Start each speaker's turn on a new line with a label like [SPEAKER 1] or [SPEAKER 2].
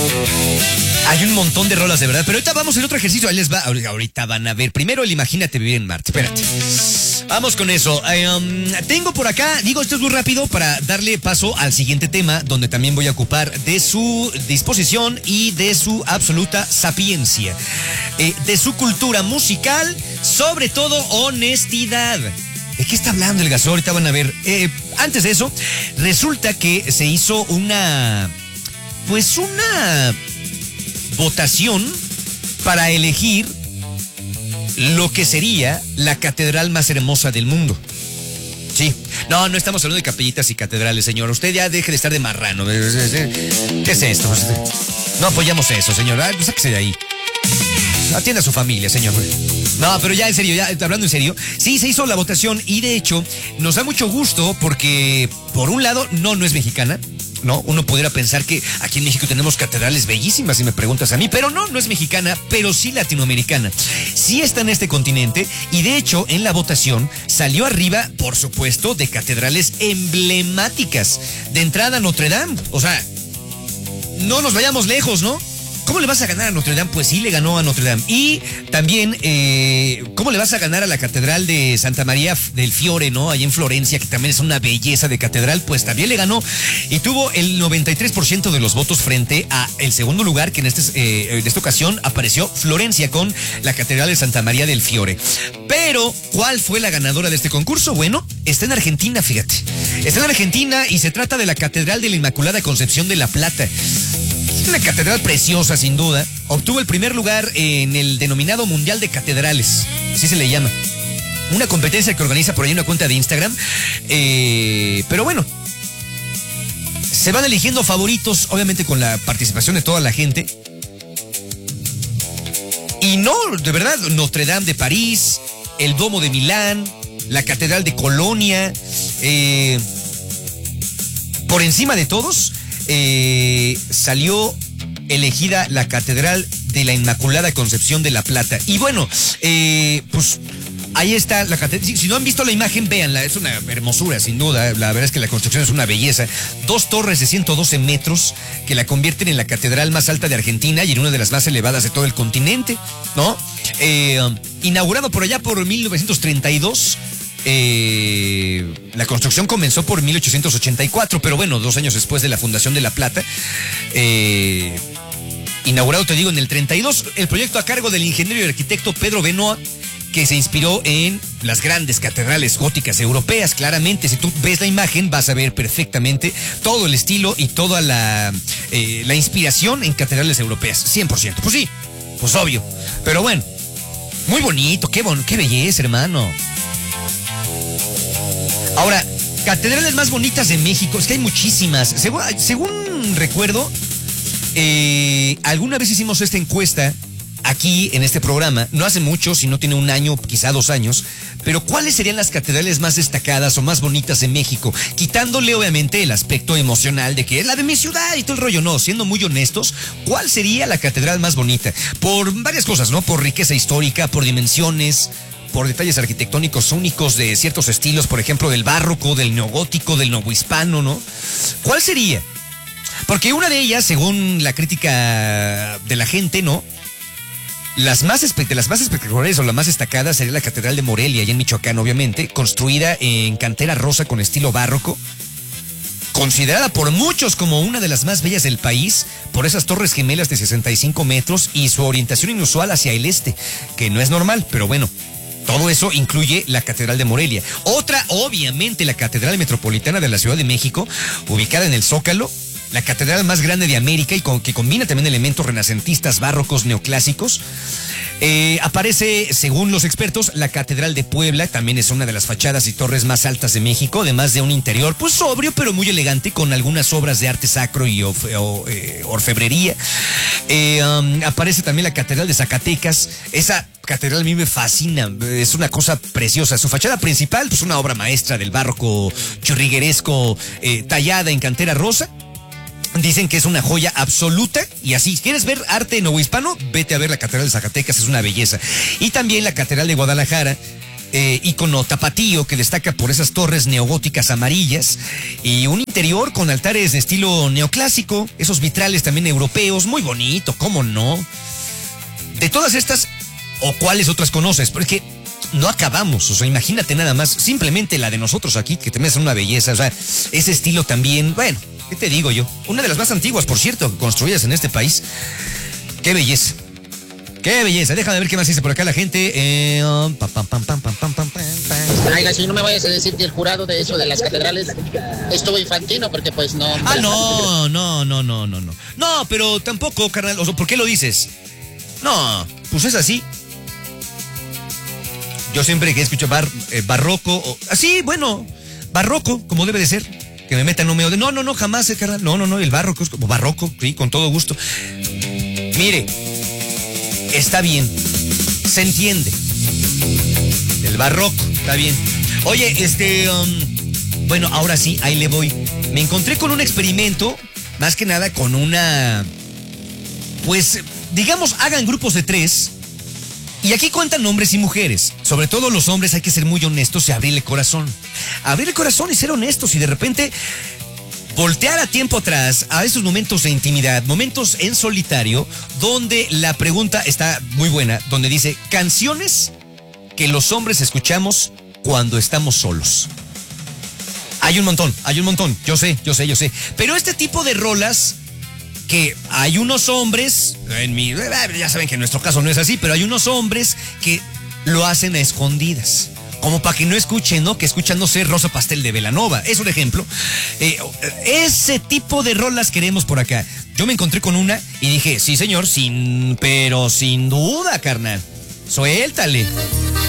[SPEAKER 1] Hay un montón de rolas de verdad, pero ahorita vamos en otro ejercicio. Ahí les va. Ahorita van a ver. Primero el Imagínate vivir en Marte. Espérate. Vamos con eso. Tengo por acá, digo, esto es muy rápido para darle paso al siguiente tema, donde también voy a ocupar de su disposición y de su absoluta sapiencia. De su cultura musical, sobre todo honestidad. ¿De qué está hablando el Gasol? Ahorita van a ver. Antes de eso, resulta que se hizo una votación para elegir lo que sería la catedral más hermosa del mundo. Sí. No estamos hablando de capillitas y catedrales, señor. Usted ya deje de estar de marrano. ¿Qué es esto? No apoyamos eso, señor. Sáquese de ahí. Atienda a su familia, señor. No, pero ya en serio, ya hablando en serio, sí, se hizo la votación y de hecho nos da mucho gusto porque, por un lado, no es mexicana. No, uno pudiera pensar que aquí en México tenemos catedrales bellísimas, si me preguntas a mí, pero no es mexicana, pero sí latinoamericana. Sí está en este continente y de hecho en la votación salió arriba, por supuesto, de catedrales emblemáticas. De entrada Notre Dame, o sea, no nos vayamos lejos, ¿no? ¿Cómo le vas a ganar a Notre Dame? Pues sí, le ganó a Notre Dame. Y también, ¿cómo le vas a ganar a la Catedral de Santa María del Fiore, ¿no? Allá en Florencia, que también es una belleza de catedral, pues también le ganó. Y tuvo el 93% de los votos frente a el segundo lugar, que en esta ocasión apareció Florencia con la Catedral de Santa María del Fiore. Pero, ¿cuál fue la ganadora de este concurso? Bueno, está en Argentina, fíjate. Está en Argentina y se trata de la Catedral de la Inmaculada Concepción de La Plata. Una catedral preciosa, sin duda. Obtuvo el primer lugar en el denominado Mundial de Catedrales. Así se le llama. Una competencia que organiza por ahí una cuenta de Instagram. Pero bueno, se van eligiendo favoritos, obviamente con la participación de toda la gente. Y no, de verdad, Notre Dame de París, el Duomo de Milán, la Catedral de Colonia. Por encima de todos, salió elegida la Catedral de la Inmaculada Concepción de La Plata. Y bueno, pues ahí está la catedral. Si no han visto la imagen, véanla, es una hermosura, sin duda. La verdad es que la construcción es una belleza. 2 torres de 112 metros que la convierten en la catedral más alta de Argentina y en una de las más elevadas de todo el continente, ¿no? Inaugurado por allá por 1932. La construcción comenzó por 1884, pero bueno, 2 años después de la fundación de La Plata. Inaugurado, te digo, en el 32, el proyecto a cargo del ingeniero y arquitecto Pedro Benoit, que se inspiró en las grandes catedrales góticas europeas. Claramente, si tú ves la imagen, vas a ver perfectamente todo el estilo y toda la inspiración en catedrales europeas, 100%. Pues sí, pues obvio. Pero bueno, muy bonito, qué belleza, hermano. Ahora, catedrales más bonitas de México, es que hay muchísimas. Según recuerdo, alguna vez hicimos esta encuesta aquí en este programa, no hace mucho, si no tiene 1 año, quizá 2 años, pero ¿cuáles serían las catedrales más destacadas o más bonitas de México? Quitándole obviamente el aspecto emocional de que es la de mi ciudad y todo el rollo, no, siendo muy honestos, ¿cuál sería la catedral más bonita? Por varias cosas, ¿no? Por riqueza histórica, por dimensiones, por detalles arquitectónicos únicos de ciertos estilos, por ejemplo, del barroco, del neogótico, del novohispano, ¿no? ¿Cuál sería? Porque una de ellas, según la crítica de la gente, ¿no? Las más espectaculares o la más destacada sería la Catedral de Morelia, allá en Michoacán, obviamente, construida en cantera rosa con estilo barroco, considerada por muchos como una de las más bellas del país, por esas torres gemelas de 65 metros y su orientación inusual hacia el este, que no es normal, pero bueno. Todo eso incluye la Catedral de Morelia. Otra, obviamente, la Catedral Metropolitana de la Ciudad de México, ubicada en el Zócalo, la catedral más grande de América y que combina también elementos renacentistas, barrocos, neoclásicos. Aparece, según los expertos, la Catedral de Puebla, también es una de las fachadas y torres más altas de México, además de un interior, pues sobrio, pero muy elegante, con algunas obras de arte sacro y orfebrería. Aparece también la Catedral de Zacatecas. Esa catedral a mí me fascina, es una cosa preciosa. Su fachada principal, pues una obra maestra del barroco churrigueresco, tallada en cantera rosa. Dicen que es una joya absoluta y así, si quieres ver arte novohispano, vete a ver la Catedral de Zacatecas, es una belleza. Y también la Catedral de Guadalajara, ícono tapatío que destaca por esas torres neogóticas amarillas y un interior con altares de estilo neoclásico, esos vitrales también europeos, muy bonito, ¿cómo no? De todas estas, ¿o cuáles otras conoces? Porque no acabamos, o sea, imagínate nada más, simplemente la de nosotros aquí, que también es una belleza, o sea, ese estilo también, bueno, ¿qué te digo yo? Una de las más antiguas, por cierto, construidas en este país. ¡Qué belleza! ¡Qué belleza! Déjame ver qué más dice por acá la gente.
[SPEAKER 2] Oiga, si no me vayas a decir que el jurado de eso de las catedrales estuvo infantino, porque pues no...
[SPEAKER 1] Ah, no. No, pero tampoco, carnal, o sea, ¿por qué lo dices? No, pues es así. Yo siempre que escucho barroco, así, bueno, barroco, como debe de ser. Que me metan un medio de... No, jamás, carnal. No, el barroco es como barroco, sí, con todo gusto. Mire, está bien, se entiende. El barroco, está bien. Oye, bueno, ahora sí, ahí le voy. Me encontré con un experimento, más que nada con una... Pues, digamos, hagan grupos de 3. Y aquí cuentan hombres y mujeres. Sobre todo los hombres hay que ser muy honestos y abrirle corazón. Abrirle corazón y ser honestos y de repente... voltear a tiempo atrás a esos momentos de intimidad, momentos en solitario, donde la pregunta está muy buena, donde dice, canciones que los hombres escuchamos cuando estamos solos. Hay un montón, yo sé. Pero este tipo de rolas que hay unos hombres, ya saben que en nuestro caso no es así, pero hay unos hombres que lo hacen a escondidas. Como para que no escuchen, ¿no? Que escuchan, no sé, Rosa Pastel de Belanova. Es un ejemplo. Ese tipo de rolas queremos por acá. Yo me encontré con una y dije, sí, señor, pero sin duda, carnal. Suéltale.